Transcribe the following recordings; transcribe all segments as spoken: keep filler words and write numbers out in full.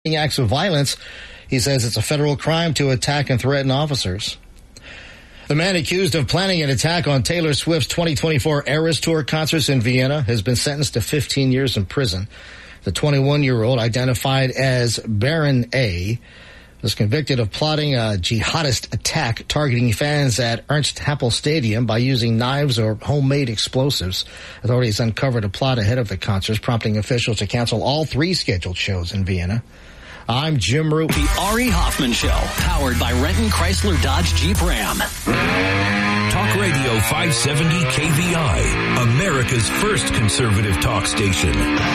acts of violence. He says it's a federal crime to attack and threaten officers. The man accused of planning an attack on Taylor Swift's twenty twenty-four Eras Tour concerts in Vienna has been sentenced to fifteen years in prison. The twenty-one-year-old, identified as Baron A., was convicted of plotting a jihadist attack targeting fans at Ernst Happel Stadium by using knives or homemade explosives. Authorities uncovered a plot ahead of the concerts, prompting officials to cancel all three scheduled shows in Vienna. I'm Jim Root. The Ari Hoffman Show, powered by Renton Chrysler Dodge Jeep Ram. Talk Radio five seventy K V I, America's first conservative talk station.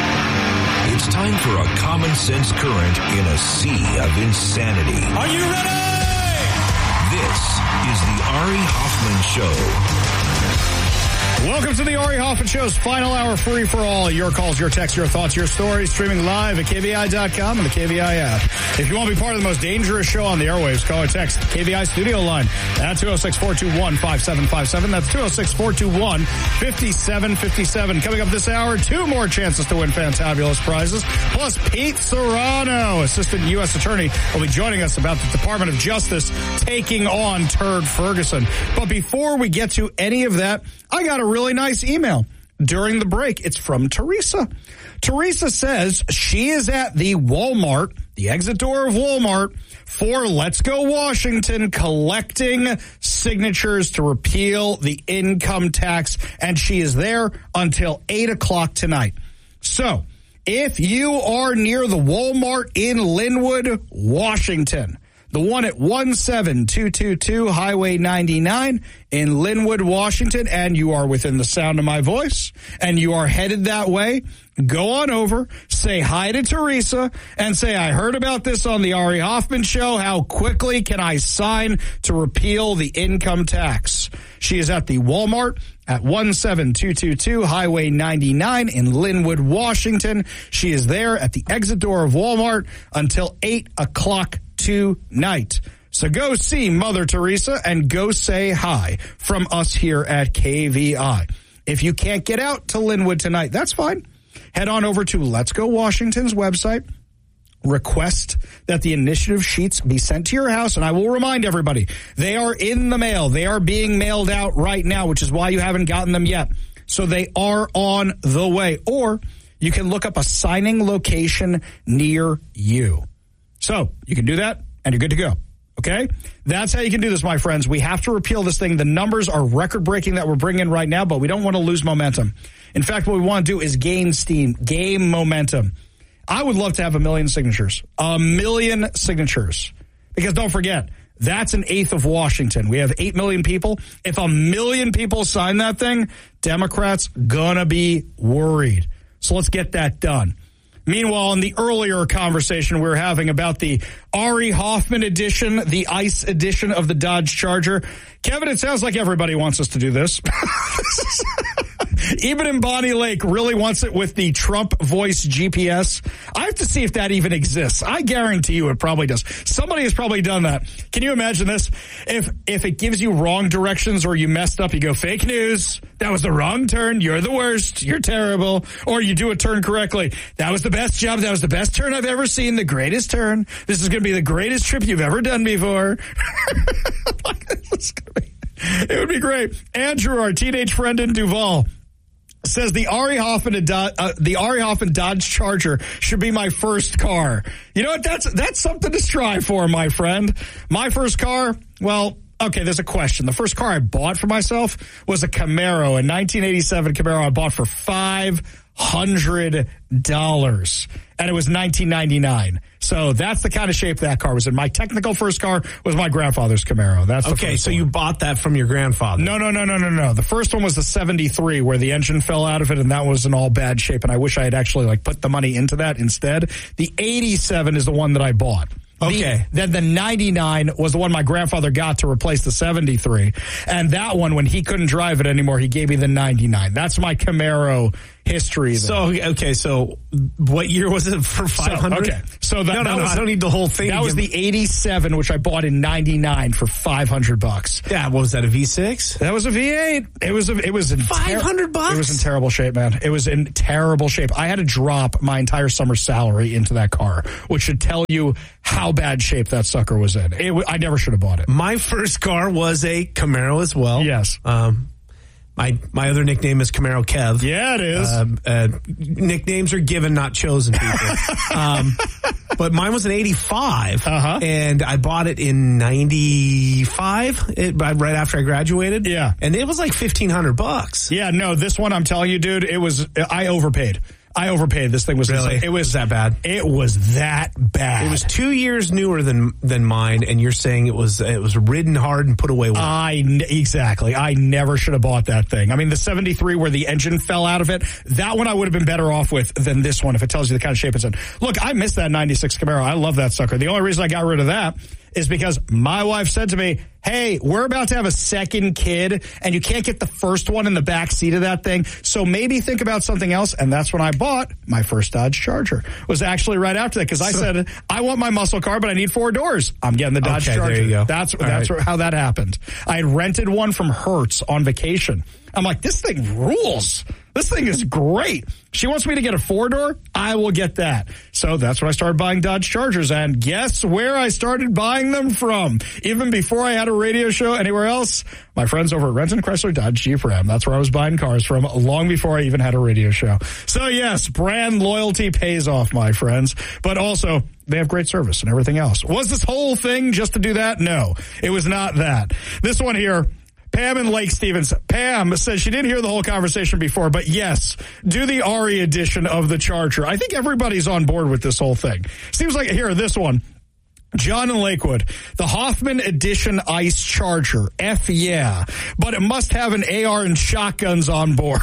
It's time for a common sense current in a sea of insanity. Are you ready? This is the Ari Hoffman Show. Welcome to the Ari Hoffman Show's final hour, free for all. Your calls, your texts, your thoughts, your stories, streaming live at K V I dot com and the K V I app. If you want to be part of the most dangerous show on the airwaves, call or text K V I studio line at two oh six, four two one, five seven five seven. That's two oh six, four two one, five seven five seven. Coming up this hour, two more chances to win fantabulous prizes. Plus, Pete Serrano, Assistant U S Attorney, will be joining us about the Department of Justice taking on Turd Ferguson. But before we get to any of that, I got a really nice email during the break. It's from Teresa. Teresa says she is at the Walmart, the exit door of Walmart, for Let's Go Washington, collecting signatures to repeal the income tax, and she is there until eight o'clock tonight. So, if you are near the Walmart in Linwood, Washington, the one at one seven two two two Highway ninety-nine in Linwood, Washington, and you are within the sound of my voice, and you are headed that way, go on over, say hi to Teresa, and say, I heard about this on the Ari Hoffman Show. How quickly can I sign to repeal the income tax? She is at the Walmart at one seven two two two Highway ninety-nine in Linwood, Washington. She is there at the exit door of Walmart until eight o'clock tonight. So go see Mother Teresa and go say hi from us here at K V I. If you can't get out to Linwood tonight, that's fine. Head on over to Let's Go Washington's website. Request that the initiative sheets be sent to your house, and I will remind everybody, they are in the mail. They are being mailed out right now, which is why you haven't gotten them yet. So they are on the way. Or you can look up a signing location near you. So you can do that, and you're good to go. Okay? That's how you can do this, my friends. We have to repeal this thing. The numbers are record-breaking that we're bringing right now, but we don't want to lose momentum. In fact, what we want to do is gain steam, gain momentum. I would love to have a million signatures. A million signatures. Because don't forget, that's an eighth of Washington. We have eight million people. If a million people sign that thing, Democrats gonna be worried. So let's get that done. Meanwhile, in the earlier conversation we were having about the Ari Hoffman edition, the ICE edition of the Dodge Charger, Kevin, it sounds like everybody wants us to do this. Even in Bonnie Lake really wants it with the Trump voice G P S. I have to see if that even exists. I guarantee you it probably does. Somebody has probably done that. Can you imagine this? If if it gives you wrong directions or you messed up, you go, fake news. That was the wrong turn. You're the worst. You're terrible. Or you do a turn correctly. That was the best job. That was the best turn I've ever seen. The greatest turn. This is going to be the greatest trip you've ever done before. It would be great. Andrew, our teenage friend in Duval, says the Ari Hoffman uh, the Ari Hoffman Dodge Charger should be my first car. You know what? That's that's something to strive for, my friend. My first car, well, okay, there's a question. The first car I bought for myself was a Camaro, a nineteen eighty-seven Camaro I bought for five hundred dollars, and it was nineteen ninety-nine. So that's the kind of shape that car was in. My technical first car was my grandfather's Camaro. That's the okay. So one. You bought that from your grandfather? No, no, no, no, no, no. The first one was the seventy-three, where the engine fell out of it, and that was in all bad shape. And I wish I had actually like put the money into that instead. The eighty-seven is the one that I bought. Okay. The, then the ninety-nine was the one my grandfather got to replace the seventy-three. And that one, when he couldn't drive it anymore, he gave me the ninety-nine. That's my Camaro history there. So, okay, so what year was it for five hundred? So, okay. So that, no, no, that no, was, I don't need the whole thing. That was the eighty-seven, which I bought in ninety-nine for five hundred bucks. Yeah, what was that, a V six? That was a V eight. It was a, it was in five hundred bucks. It was in terrible shape, man. It was in terrible shape. I had to drop my entire summer salary into that car, which should tell you how bad shape that sucker was in. It, I never should have bought it. My first car was a Camaro as well. Yes. Um, my my other nickname is Camaro Kev. Yeah, it is. Uh, uh, nicknames are given, not chosen, people. um, but mine was an eighty-five, uh-huh. and I bought it in ninety-five, it, right after I graduated. Yeah. And it was like fifteen hundred bucks. Yeah, no, this one, I'm telling you, dude, it was, I overpaid. I overpaid. This thing was really. Insane. It was that bad. It was that bad. It was two years newer than than mine, and you're saying it was it was ridden hard and put away well. I exactly. I never should have bought that thing. I mean, the seventy-three where the engine fell out of it, that one I would have been better off with than this one if it tells you the kind of shape it's in. Look, I missed that ninety-six Camaro. I love that sucker. The only reason I got rid of that is because my wife said to me, hey, we're about to have a second kid, and you can't get the first one in the back seat of that thing, so maybe think about something else. And that's when I bought my first Dodge Charger. It was actually right after that, because I so, said, I want my muscle car, but I need four doors. I'm getting the Dodge okay, Charger. There you go. That's, All that's right. how that happened. I had rented one from Hertz on vacation. I'm like, this thing rules. This thing is great. She wants me to get a four-door. I will get that. So that's when I started buying Dodge Chargers. And guess where I started buying them from? Even before I had a radio show anywhere else, my friends over at Renton Chrysler Dodge Jeep Ram. That's where I was buying cars from long before I even had a radio show. So yes, brand loyalty pays off, my friends. But also, they have great service and everything else. Was this whole thing just to do that? No, it was not that. This one here, Pam in Lake Stevens. Pam says she didn't hear the whole conversation before, but yes, do the Ari edition of the Charger. I think everybody's on board with this whole thing. Seems like, here, this one. John in Lakewood, the Hoffman Edition Ice Charger. F yeah. But it must have an A R and shotguns on board.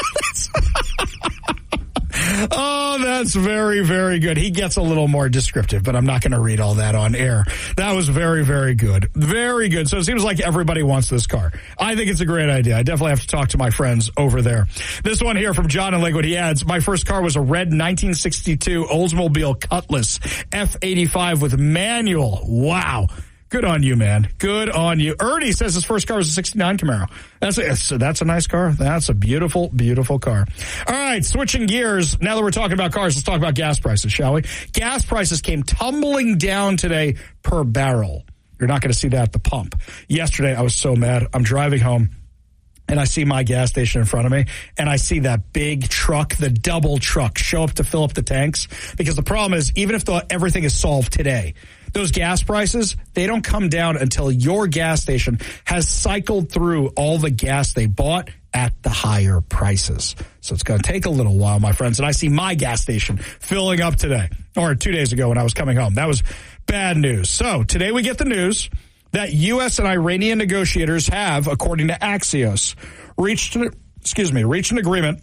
Oh, that's very, very good. He gets a little more descriptive, but I'm not going to read all that on air. That was very, very good. Very good. So it seems like everybody wants this car. I think it's a great idea. I definitely have to talk to my friends over there. This one here from John in Lakewood, he adds, my first car was a red nineteen sixty-two Oldsmobile Cutlass F eighty-five with manual. Wow. Good on you, man. Good on you. Ernie says his first car was a sixty-nine Camaro. That's a, that's a nice car. That's a beautiful, beautiful car. All right, switching gears. Now that we're talking about cars, let's talk about gas prices, shall we? Gas prices came tumbling down today per barrel. You're not going to see that at the pump. Yesterday, I was so mad. I'm driving home, and I see my gas station in front of me, and I see that big truck, the double truck, show up to fill up the tanks. Because the problem is, even if the, everything is solved today, those gas prices, they don't come down until your gas station has cycled through all the gas they bought at the higher prices. So it's going to take a little while, my friends. And I see my gas station filling up today, or two days ago when I was coming home. That was bad news. So today we get the news that U S and Iranian negotiators have, according to Axios, reached, excuse me, reached an agreement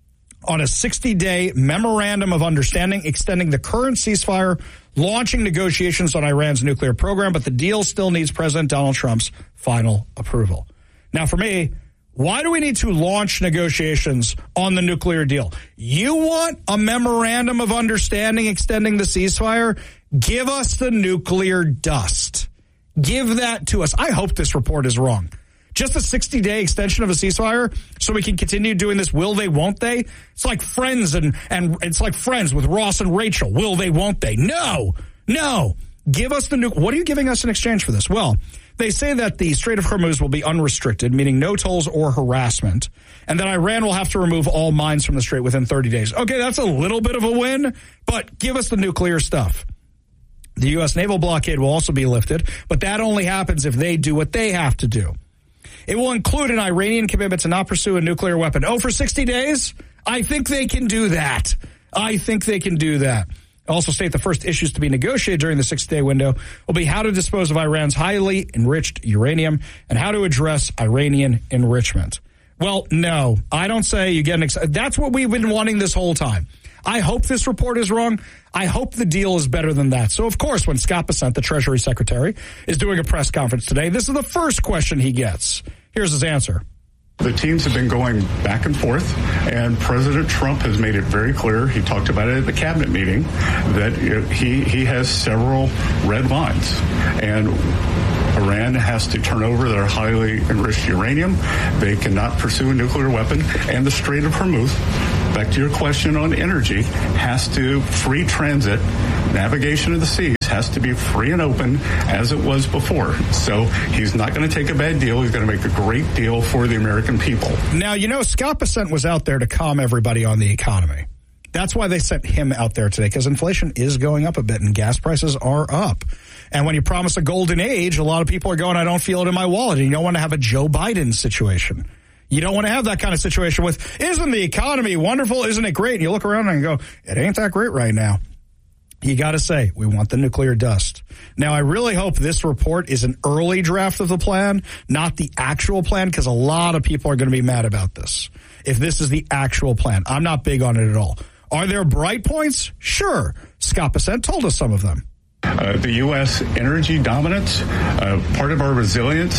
on a sixty-day memorandum of understanding extending the current ceasefire, launching negotiations on Iran's nuclear program, but the deal still needs President Donald Trump's final approval. Now, for me, why do we need to launch negotiations on the nuclear deal? You want a memorandum of understanding extending the ceasefire? Give us the nuclear dust. Give that to us. I hope this report is wrong. Just a sixty-day extension of a ceasefire so we can continue doing this will they, won't they? It's like Friends and, and it's like Friends with Ross and Rachel. Will they, won't they? No, no. Give us the nuke. What are you giving us in exchange for this? Well, they say that the Strait of Hormuz will be unrestricted, meaning no tolls or harassment, and that Iran will have to remove all mines from the strait within thirty days. Okay, that's a little bit of a win, but give us the nuclear stuff. The U S naval blockade will also be lifted, but that only happens if they do what they have to do. It will include an Iranian commitment to not pursue a nuclear weapon. Oh, for sixty days? I think they can do that. I think they can do that. Also state the first issues to be negotiated during the sixty-day window will be how to dispose of Iran's highly enriched uranium and how to address Iranian enrichment. Well, no, I don't say you get an ex- that's what we've been wanting this whole time. I hope this report is wrong. I hope the deal is better than that. So, of course, when Scott Bessent, the Treasury Secretary, is doing a press conference today, this is the first question he gets. Here's his answer. The teams have been going back and forth, and President Trump has made it very clear, he talked about it at the cabinet meeting, that he, he has several red lines. And Iran has to turn over their highly enriched uranium. They cannot pursue a nuclear weapon. And the Strait of Hormuz, back to your question on energy, has to free transit, navigation of the seas has to be free and open as it was before. So he's not going to take a bad deal. He's going to make a great deal for the American people. Now, you know, Scott Bessent was out there to calm everybody on the economy. That's why they sent him out there today, because inflation is going up a bit and gas prices are up. And when you promise a golden age, a lot of people are going, I don't feel it in my wallet. And you don't want to have a Joe Biden situation. You don't want to have that kind of situation with, isn't the economy wonderful? Isn't it great? And you look around and you go, it ain't that great right now. You got to say, we want the nuclear dust. Now, I really hope this report is an early draft of the plan, not the actual plan, because a lot of people are going to be mad about this. If this is the actual plan, I'm not big on it at all. Are there bright points? Sure. Scott Bessent told us some of them. Uh, the U S energy dominance, uh, part of our resilience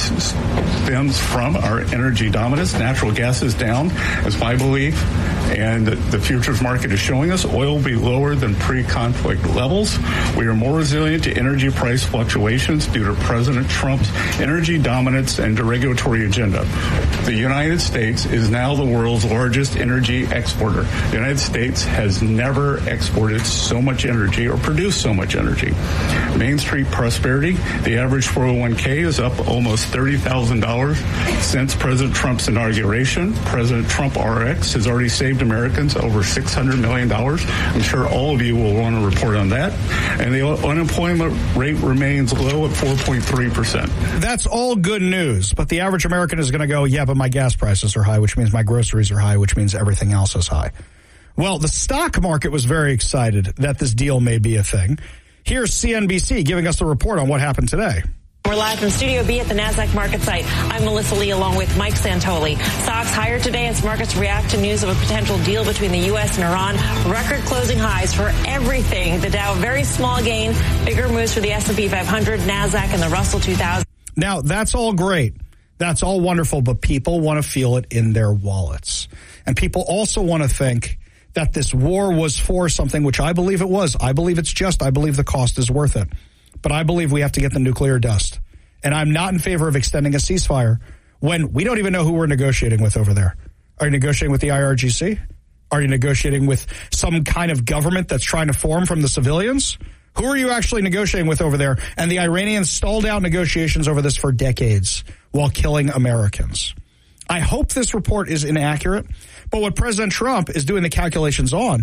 stems from our energy dominance. Natural gas is down, is my belief, and the futures market is showing us oil will be lower than pre-conflict levels. We are more resilient to energy price fluctuations due to President Trump's energy dominance and deregulatory agenda. The United States is now the world's largest energy exporter. The United States has never exported so much energy or produced so much energy. Main Street Prosperity, the average four oh one k is up almost thirty thousand dollars since President Trump's inauguration. President Trump R X has already saved Americans over six hundred million dollars. I'm sure all of you will want to report on that. And the unemployment rate remains low at four point three percent. That's all good news, but the average American is going to go, yeah, but my gas prices are high, which means my groceries are high, which means everything else is high. Well, the stock market was very excited that this deal may be a thing. Here's C N B C giving us the report on what happened today. We're live from Studio B at the NASDAQ market site. I'm Melissa Lee along with Mike Santoli. Stocks higher today as markets react to news of a potential deal between the U S and Iran. Record closing highs for everything. The Dow, very small gain. Bigger moves for the S and P five hundred, NASDAQ, and the Russell two thousand. Now, that's all great. That's all wonderful, but people want to feel it in their wallets. And people also want to think that this war was for something, which I believe it was. I believe it's just. I believe the cost is worth it. But I believe we have to get the nuclear dust. And I'm not in favor of extending a ceasefire when we don't even know who we're negotiating with over there. Are you negotiating with the I R G C? Are you negotiating with some kind of government that's trying to form from the civilians? Who are you actually negotiating with over there? And the Iranians stalled out negotiations over this for decades while killing Americans. I hope this report is inaccurate, but what President Trump is doing the calculations on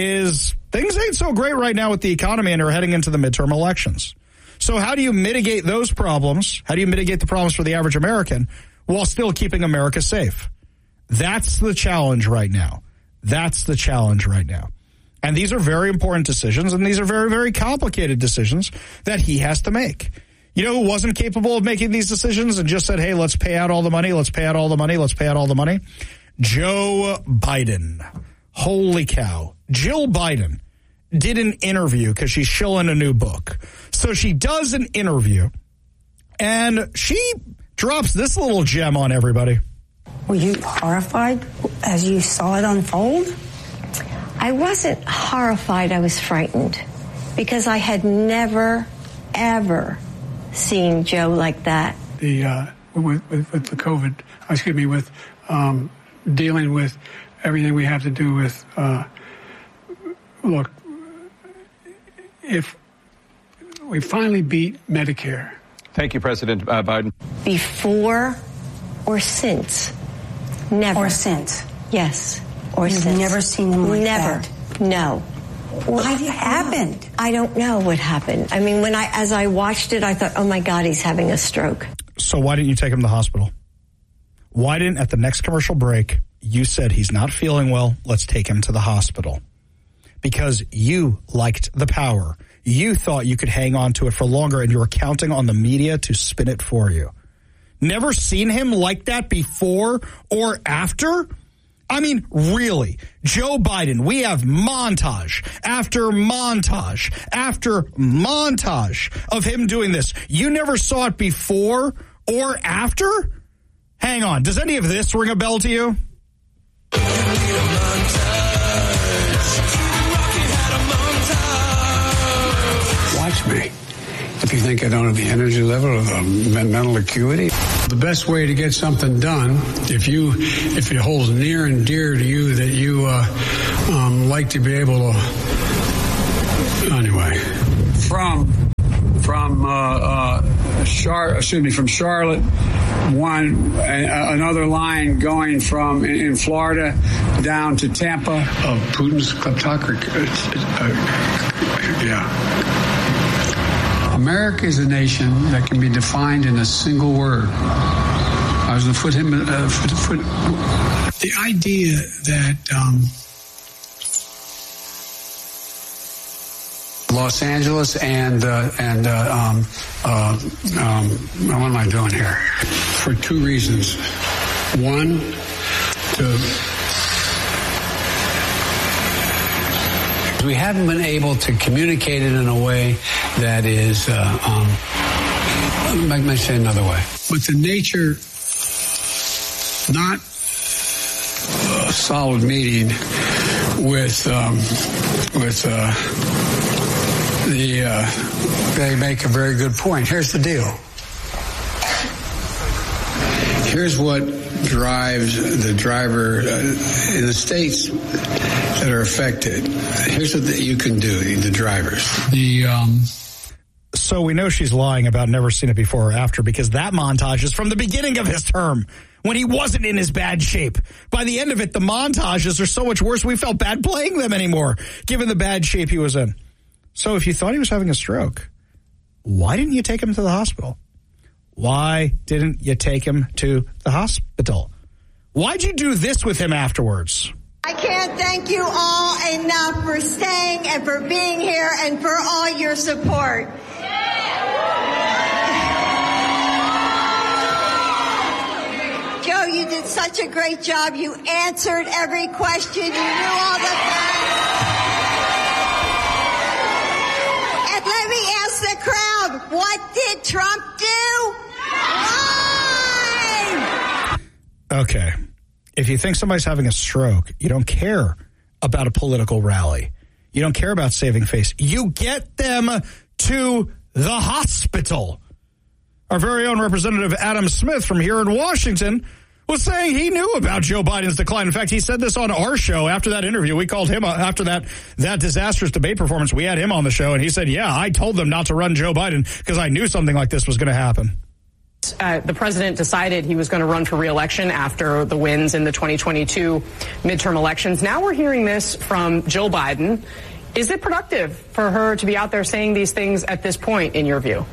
is things ain't so great right now with the economy and are heading into the midterm elections. So how do you mitigate those problems? How do you mitigate the problems for the average American while still keeping America safe? That's the challenge right now. That's the challenge right now. And these are very important decisions, and these are very, very complicated decisions that he has to make. You know who wasn't capable of making these decisions and just said, hey, let's pay out all the money, let's pay out all the money, let's pay out all the money? Joe Biden. Holy cow. Jill Biden did an interview because she's shilling a new book. So she does an interview, and she drops this little gem on everybody. Were you horrified as you saw it unfold? I wasn't horrified. I was frightened because I had never, ever seen Joe like that. The uh, with, with, with the COVID, excuse me, with um, dealing with everything we have to do with. Uh, look, if we finally beat Medicare. Thank you, President uh, Biden. Before or since? Never. Or since? Yes. Or You've since. never seen them like never. that? No. What happened? I don't know what happened. I mean, when I, as I watched it, I thought, oh my God, he's having a stroke. So why didn't you take him to the hospital? Why didn't, at the next commercial break, you said he's not feeling well, let's take him to the hospital? Because you liked the power. You thought you could hang on to it for longer, and you were counting on the media to spin it for you. Never seen him like that before or after? I mean, really, Joe Biden, we have montage after montage after montage of him doing this. You never saw it before or after? Hang on. Does any of this ring a bell to you? Watch me. If you think I don't have the energy level or the mental acuity. The best way to get something done, if you if it holds near and dear to you that you uh, um, like to be able to. Anyway, from from uh, uh, Char, excuse me, from Charlotte, one a, another line going from in, in Florida down to Tampa of Putin's kleptocracy. Uh, uh, yeah. America is a nation that can be defined in a single word. I was going to put him. Uh, foot, foot. The idea that um, Los Angeles and uh, and uh, um, uh, um, what am I doing here? For two reasons. One, to we haven't been able to communicate it in a way that is, uh, um, let me say another way. But the nature, not a solid meeting with, um, with, uh, the, uh, they make a very good point. Here's the deal. Here's what drives the driver uh, in the states that are affected. Here's what you can do, the drivers. The um. So we know she's lying about never seen it before or after because that montage is from the beginning of his term when he wasn't in his bad shape. By the end of it, the montages are so much worse we felt bad playing them anymore, given the bad shape he was in. So if you thought he was having a stroke, why didn't you take him to the hospital? Why didn't you take him to the hospital? Why'd you do this with him afterwards? I can't thank you all enough for staying and for being here and for all your support. Joe, you did such a great job. You answered every question. You knew all the facts. And let me ask the crowd, what did Trump do? Lie! Okay. If you think somebody's having a stroke, you don't care about a political rally. You don't care about saving face. You get them to the hospital. Our very own Representative Adam Smith from here in Washington was saying he knew about Joe Biden's decline. In fact, he said this on our show after that interview. We called him after that that disastrous debate performance. We had him on the show, and he said, yeah, I told them not to run Joe Biden because I knew something like this was going to happen. Uh, the president decided he was going to run for re-election after the wins in the twenty twenty-two midterm elections. Now we're hearing this from Jill Biden. Is it productive for her to be out there saying these things at this point, in your view?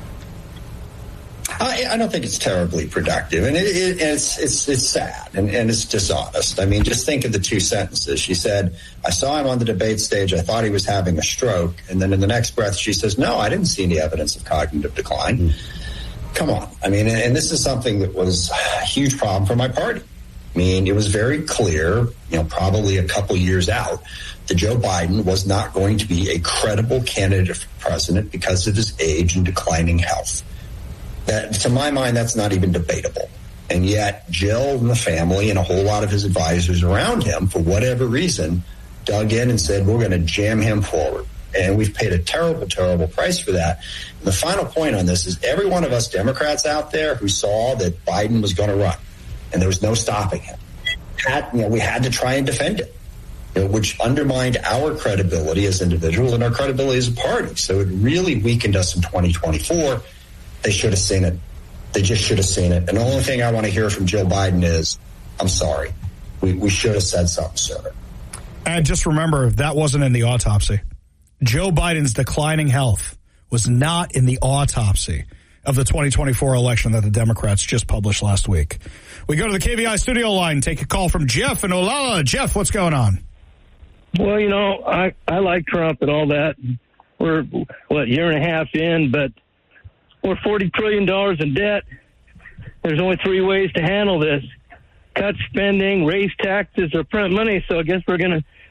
I, I don't think it's terribly productive, and it, it, it's it's it's sad and, and it's dishonest. I mean, just think of the two sentences. She said, I saw him on the debate stage. I thought he was having a stroke. And then in the next breath, she says, no, I didn't see any evidence of cognitive decline. Mm-hmm. Come on. I mean, and this is something that was a huge problem for my party. I mean, it was very clear, you know, probably a couple years out, that Joe Biden was not going to be a credible candidate for president because of his age and declining health. That, to my mind, that's not even debatable. And yet Jill and the family and a whole lot of his advisors around him, for whatever reason, dug in and said, we're going to jam him forward. And we've paid a terrible, terrible price for that. And the final point on this is every one of us Democrats out there who saw that Biden was going to run and there was no stopping him, had, you know, we had to try and defend it, you know, which undermined our credibility as individuals and our credibility as a party. So it really weakened us in twenty twenty-four. They should have seen it. They just should have seen it. And the only thing I want to hear from Jill Biden is, I'm sorry. We, we should have said something sooner. And just remember, that wasn't in the autopsy. Joe Biden's declining health was not in the autopsy of the twenty twenty-four election that the Democrats just published last week. We go to the K V I studio line, take a call from Jeff in Olalla. Jeff, what's going on? Well, you know, I, I like Trump and all that. We're, what, year and a half in, but we're forty trillion dollars in debt. There's only three ways to handle this. Cut spending, raise taxes, or print money. So I guess we're going to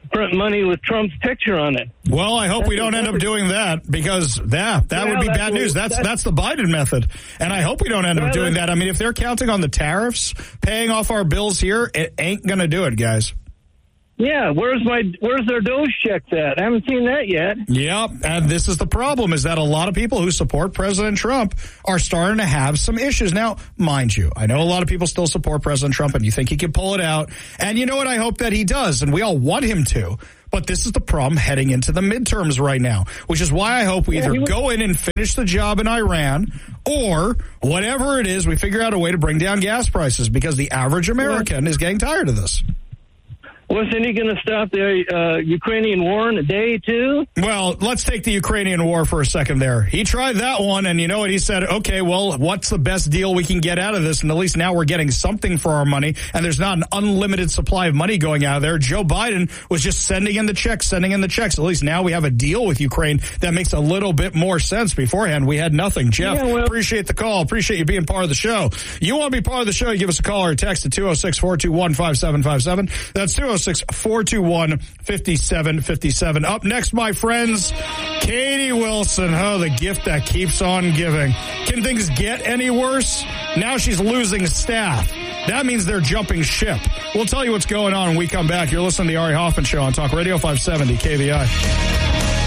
front money with Trump's picture on it. Well, I hope that's we don't end up doing that because yeah, that well, would be that's bad news. That's, that's that's the Biden method. And I hope we don't end well, up doing that. I mean, if they're counting on the tariffs, paying off our bills here, it ain't going to do it, guys. Yeah, where's my where's their Doge checks at? I haven't seen that yet. Yep, and this is the problem, is that a lot of people who support President Trump are starting to have some issues. Now, mind you, I know a lot of people still support President Trump, and you think he can pull it out. And you know what? I hope that he does, and we all want him to. But this is the problem heading into the midterms right now, which is why I hope we either go in and finish the job in Iran, or whatever it is, we figure out a way to bring down gas prices, because the average American is getting tired of this. Wasn't he going to stop the uh, Ukrainian war in a day, too? Well, let's take the Ukrainian war for a second there. He tried that one, and you know what? He said, okay, well, what's the best deal we can get out of this? And at least now we're getting something for our money, and there's not an unlimited supply of money going out of there. Joe Biden was just sending in the checks, sending in the checks. At least now we have a deal with Ukraine that makes a little bit more sense. Beforehand, we had nothing. Jeff, yeah, well, appreciate the call. Appreciate you being part of the show. You want to be part of the show, you give us a call or a text at two oh six, four two one, five seven five seven. That's two oh six, four two one, five seven five seven. Up next, my friends, Katie Wilson. Oh, the gift that keeps on giving. Can things get any worse? Now she's losing staff. That means they're jumping ship. We'll tell you what's going on when we come back. You're listening to the Ari Hoffman Show on Talk Radio five seventy K V I.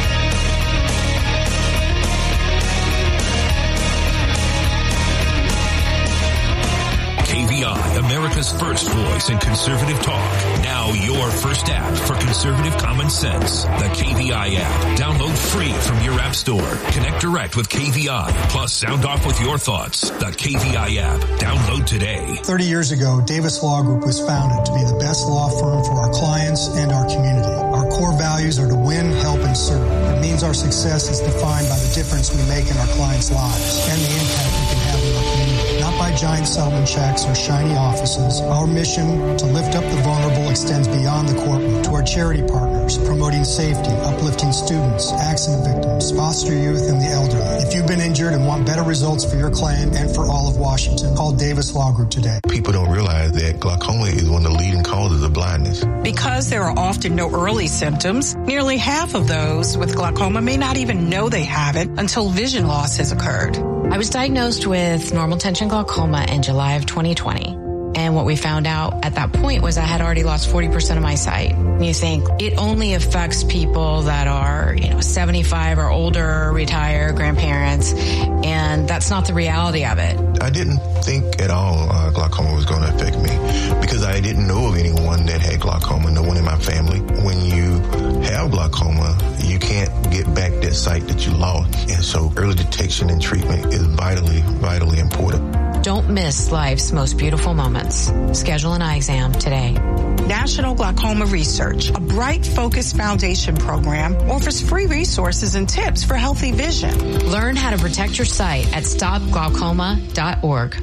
America's first voice in conservative talk. Now your first app for conservative common sense. The K V I app. Download free from your app store. Connect direct with K V I. Plus sound off with your thoughts. The K V I app. Download today. thirty years ago, Davis Law Group was founded to be the best law firm for our clients and our community. Our core values are to win, help, and serve. It means our success is defined by the difference we make in our clients' lives and the impact we can have in our community. Not by giant settlement checks or shiny offices. Our mission to lift up the vulnerable extends beyond the courtroom to our charity partners, promoting safety, uplifting students, accident victims, foster youth, and the elderly. If you've been injured and want better results for your claim and for all of Washington, call Davis Law Group today. People don't realize that glaucoma is one of the leading causes of blindness. Because there are often no early symptoms, nearly half of those with glaucoma may not even know they have it until vision loss has occurred. I was diagnosed with normal tension glaucoma in July of twenty twenty. And what we found out at that point was I had already lost forty percent of my sight. And you think it only affects people that are, you know, seventy-five or older, retired, grandparents. And that's not the reality of it. I didn't think at all uh, glaucoma was going to affect me because I didn't know of anyone that had glaucoma, no one in my family. When you have glaucoma, you can't get back that sight that you lost. And so early detection and treatment is vitally, vitally important. Don't miss life's most beautiful moments. Schedule an eye exam today. National Glaucoma Research, a Bright Focus Foundation program, offers free resources and tips for healthy vision. Learn how to protect your sight at stop glaucoma dot org.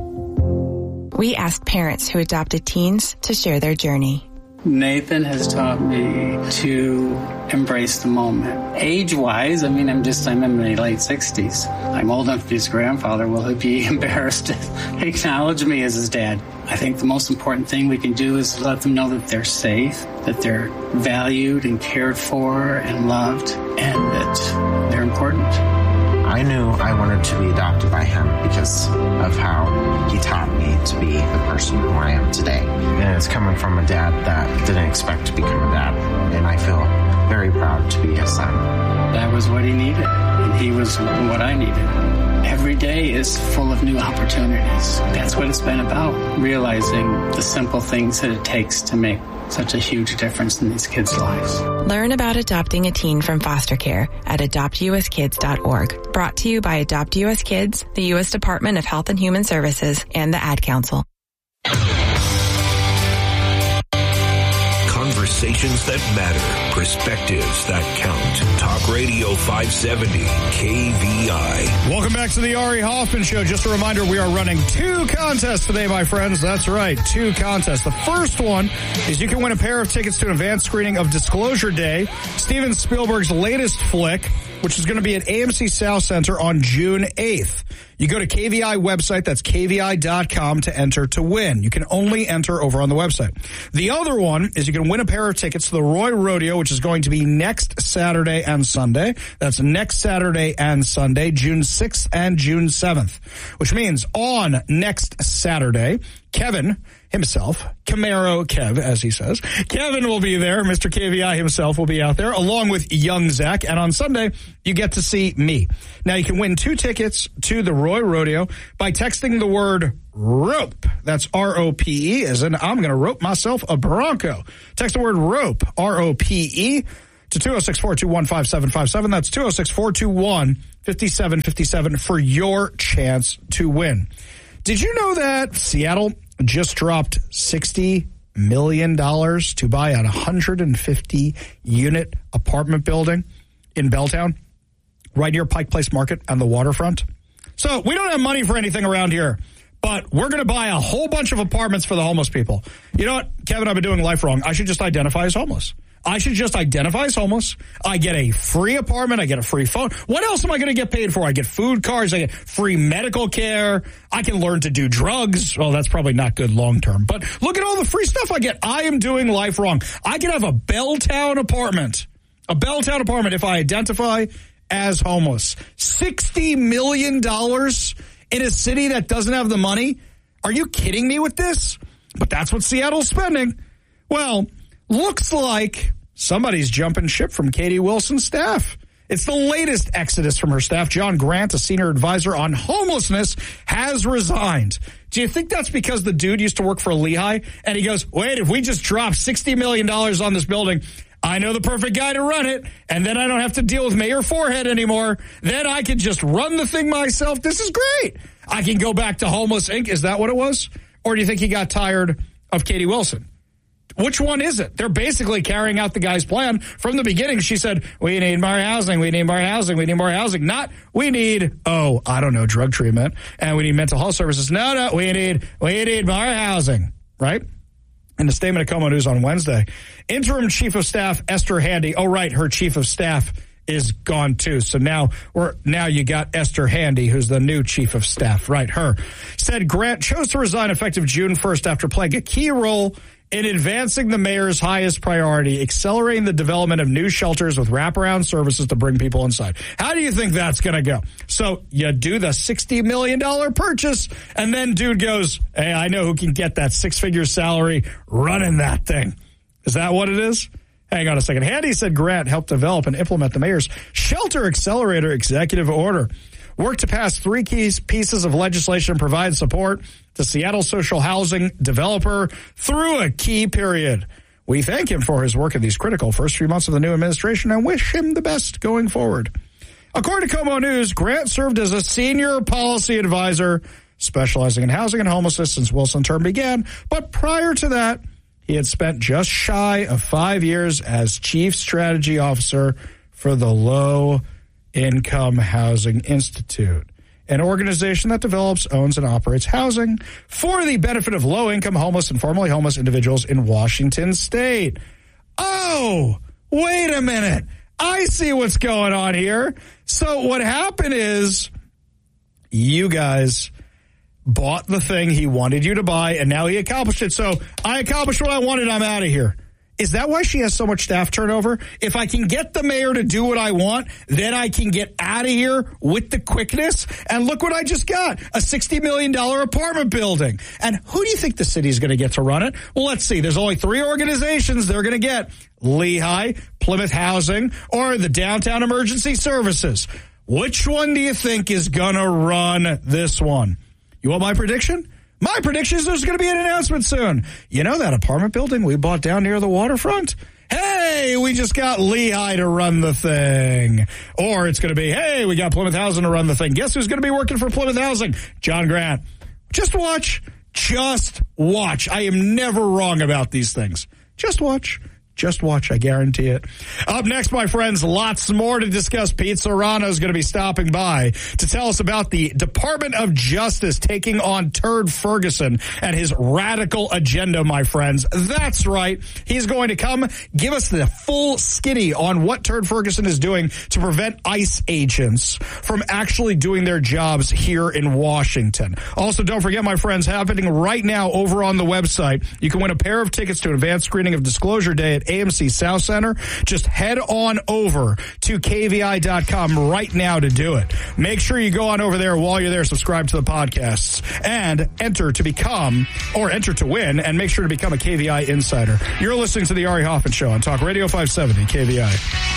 We asked parents who adopted teens to share their journey. Nathan has taught me to embrace the moment. Age-wise, I mean, I'm just, I'm in my late sixties. I'm old enough to be his grandfather. Will he be embarrassed to acknowledge me as his dad? I think the most important thing we can do is let them know that they're safe, that they're valued and cared for and loved, and that they're important. I knew I wanted to be adopted by him because of how he taught me to be the person who I am today. And it's coming from a dad that didn't expect to become a dad. And I feel very proud to be his son. That was what he needed, and he was what I needed. Every day is full of new opportunities. That's what it's been about, realizing the simple things that it takes to make such a huge difference in these kids' lives. Learn about adopting a teen from foster care at adopt u s kids dot org. Brought to you by Adopt U S Kids, the U S Department of Health and Human Services, and the Ad Council. Conversations that matter. Perspectives that count. Talk Radio five seventy K V I. Welcome back to the Ari Hoffman Show. Just a reminder, we are running two contests today, my friends. That's right, two contests. The first one is you can win a pair of tickets to an advanced screening of Disclosure Day, Steven Spielberg's latest flick. which is going to be at A M C South Center on June eighth. You go to K V I website, that's K V I dot com to enter to win. You can only enter over on the website. The other one is you can win a pair of tickets to the Roy Rodeo, which is going to be next Saturday and Sunday. That's next Saturday and Sunday, June sixth and June seventh, which means on next Saturday, Kevin himself, Camaro Kev, as he says, Kevin will be there. Mister K V I himself will be out there, along with young Zach. And on Sunday, you get to see me. Now, you can win two tickets to the Roy Rodeo by texting the word rope. That's R O P E, as in I'm going to rope myself a Bronco. Text the word rope, R O P E, to two oh six, four two one, five seven five seven. That's two oh six, four two one, five seven five seven for your chance to win. Did you know that Seattle just dropped sixty million dollars to buy a one hundred fifty unit apartment building in Belltown, right near Pike Place Market and the waterfront? So we don't have money for anything around here, but we're going to buy a whole bunch of apartments for the homeless people. You know what, Kevin, I've been doing life wrong. I should just identify as homeless. I should just identify as homeless. I get a free apartment. I get a free phone. What else am I going to get paid for? I get food cards. I get free medical care. I can learn to do drugs. Well, that's probably not good long term. But look at all the free stuff I get. I am doing life wrong. I can have a Belltown apartment. A Belltown apartment if I identify as homeless. sixty million dollars in a city that doesn't have the money? Are you kidding me with this? But that's what Seattle's spending. Well, looks like somebody's jumping ship from Katie Wilson's staff. It's the latest exodus from her staff. John Grant, a senior advisor on homelessness, has resigned. Do you think that's because the dude used to work for Lehigh? And he goes, wait, if we just drop sixty million dollars on this building, I know the perfect guy to run it, and then I don't have to deal with Mayor Forehead anymore. Then I can just run the thing myself. This is great. I can go back to Homeless Incorporated. Is that what it was? Or do you think he got tired of Katie Wilson? Which one is it? They're basically carrying out the guy's plan. From the beginning, she said, we need more housing, we need more housing, we need more housing. Not, we need, oh, I don't know, drug treatment, and we need mental health services. No, no, we need, we need more housing, right? In the statement of KOMO News on Wednesday, Interim Chief of Staff Esther Handy, oh, right, her Chief of Staff is gone too. So now we're now you got Esther Handy, who's the new Chief of Staff, right, her, said Grant chose to resign effective June first after playing a key role in advancing the mayor's highest priority, accelerating the development of new shelters with wraparound services to bring people inside. How do you think that's going to go? So you do the sixty million dollars purchase, and then dude goes, hey, I know who can get that six-figure salary running that thing. Is that what it is? Hang on a second. Handy said Grant helped develop and implement the mayor's Shelter Accelerator executive order. Worked to pass three key pieces of legislation and provide support to Seattle social housing developer through a key period. We thank him for his work in these critical first few months of the new administration and wish him the best going forward. According to KOMO News, Grant served as a senior policy advisor specializing in housing and homelessness since Wilson's term began. But prior to that, he had spent just shy of five years as chief strategy officer for the Low Income Housing Institute, an organization that develops, owns, and operates housing for the benefit of low-income, homeless, and formerly homeless individuals in Washington State. Oh, wait a minute. I see what's going on here. So what happened is you guys bought the thing he wanted you to buy, and now he accomplished it. So I accomplished what I wanted. I'm out of here. Is that why she has so much staff turnover? If I can get the mayor to do what I want, then I can get out of here with the quickness. And look what I just got, a sixty million dollars apartment building. And who do you think the city is going to get to run it? Well, let's see. There's only three organizations they're going to get: Lehigh, Plymouth Housing, or the Downtown Emergency Services. Which one do you think is going to run this one? You want my prediction? My prediction is there's going to be an announcement soon. You know that apartment building we bought down near the waterfront? Hey, we just got Lehigh to run the thing. Or it's going to be, hey, we got Plymouth Housing to run the thing. Guess who's going to be working for Plymouth Housing? John Grant. Just watch. Just watch. I am never wrong about these things. Just watch. Just watch, I guarantee it. Up next, my friends, lots more to discuss. Pete Serrano is going to be stopping by to tell us about the Department of Justice taking on Turd Ferguson and his radical agenda, my friends. That's right. He's going to come give us the full skinny on what Turd Ferguson is doing to prevent ICE agents from actually doing their jobs here in Washington. Also, don't forget, my friends, happening right now over on the website, you can win a pair of tickets to an advanced screening of Disclosure Day at A M C South Center. Just head on over to K V I dot com right now to do it. Make sure you go on over there while you're there, subscribe to the podcasts, and enter to become, or enter to win, and make sure to become a K V I insider. You're listening to the Ari Hoffman Show on Talk Radio five seventy K V I.